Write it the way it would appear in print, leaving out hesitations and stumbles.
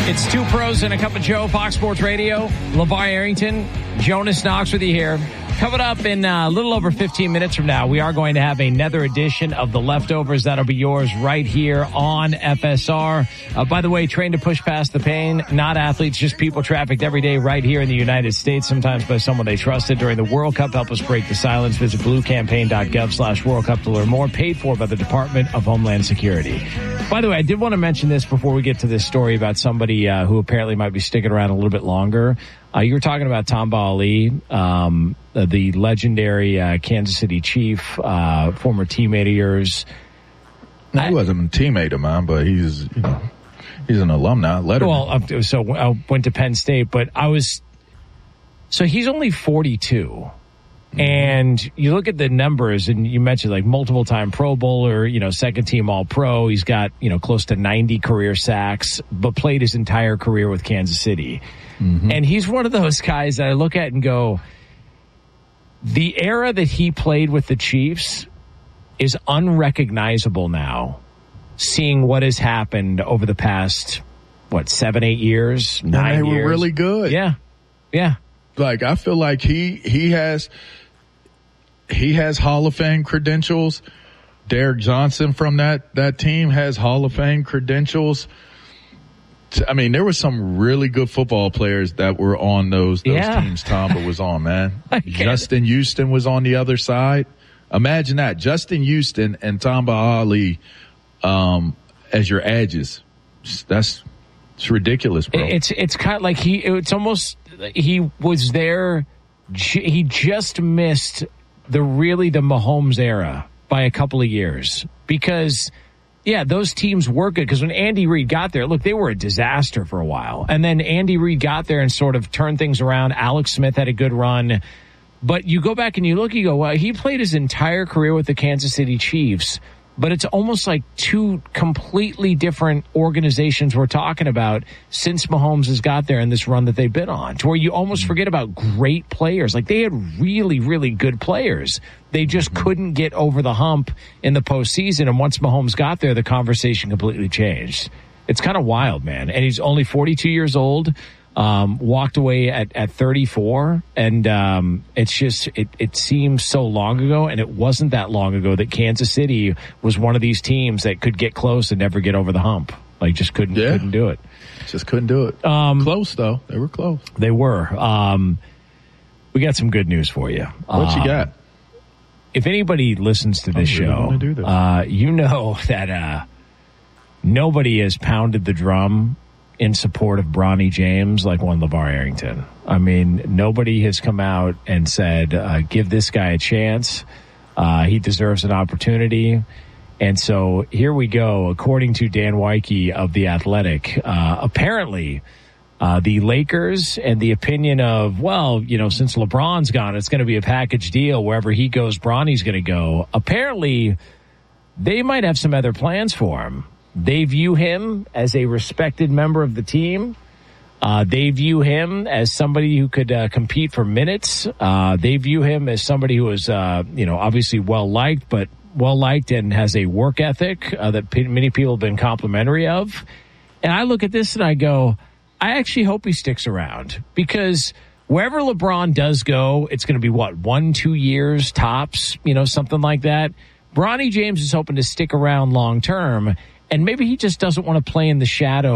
It's Two Pros and a Cup of Joe, Fox Sports Radio. LeVar Arrington, Jonas Knox with you here. Coming up in a little over 15 minutes from now, we are going to have another edition of The Leftovers. That'll be yours right here on FSR. By the way, trained to push past the pain, not athletes, just people trafficked every day right here in the United States, sometimes by someone they trusted during the World Cup. Help us break the silence. Visit bluecampaign.gov/World Cup to learn more. Paid for by the Department of Homeland Security. By the way, I did want to mention this before we get to this story about somebody who apparently might be sticking around a little bit longer. You were talking about Tamba Ali, the legendary Kansas City Chief, former teammate of yours. No, he wasn't a teammate of mine, but he's an alumni. Well, so I went to Penn State, but so he's only 42. Mm-hmm. And you look at the numbers, and you mentioned like multiple-time Pro Bowler, second-team All-Pro. He's got, close to 90 career sacks, but played his entire career with Kansas City. Mm-hmm. And he's one of those guys that I look at and go, the era that he played with the Chiefs is unrecognizable now, seeing what has happened over the past, 7-8 years, 9 years. And they were really good. Yeah. Yeah. Like, I feel like he has Hall of Fame credentials. Derek Johnson from that team has Hall of Fame credentials. I mean, there were some really good football players that were on those teams Tamba was on, man. Justin Houston was on the other side. Imagine that. Justin Houston and Tamba Ali as your edges. It's ridiculous, bro. It's kind of like he was there. He just missed the Mahomes era by a couple of years because those teams were good. Because when Andy Reid got there, look, they were a disaster for a while. And then Andy Reid got there and sort of turned things around. Alex Smith had a good run. But you go back and you look, you go, well, he played his entire career with the Kansas City Chiefs. But it's almost like two completely different organizations we're talking about since Mahomes has got there and this run that they've been on, to where you almost forget about great players. Like, they had really, really good players. They just couldn't get over the hump in the postseason. And once Mahomes got there, the conversation completely changed. It's kind of wild, man. And he's only 42 years old. Walked away at 34, and it's just it seems so long ago, and it wasn't that long ago that Kansas City was one of these teams that could get close and never get over the hump. Like, just couldn't do it. Just couldn't do it. Close though, they were close. They were. We got some good news for you. What you got? If anybody listens to this show, you know that nobody has pounded the drum in support of Bronny James like one LeVar Arrington. I mean, nobody has come out and said, give this guy a chance. He deserves an opportunity. And so here we go. According to Dan Weike of The Athletic, apparently the Lakers and the opinion of, since LeBron's gone, it's going to be a package deal. Wherever he goes, Bronny's going to go. Apparently, they might have some other plans for him. They view him as a respected member of the team. They view him as somebody who could compete for minutes. They view him as somebody who is, obviously well-liked, but well-liked and has a work ethic that many people have been complimentary of. And I look at this and I go, I actually hope he sticks around, because wherever LeBron does go, it's going to be 1-2 years tops, something like that. Bronny James is hoping to stick around long-term. And maybe he just doesn't want to play in the shadow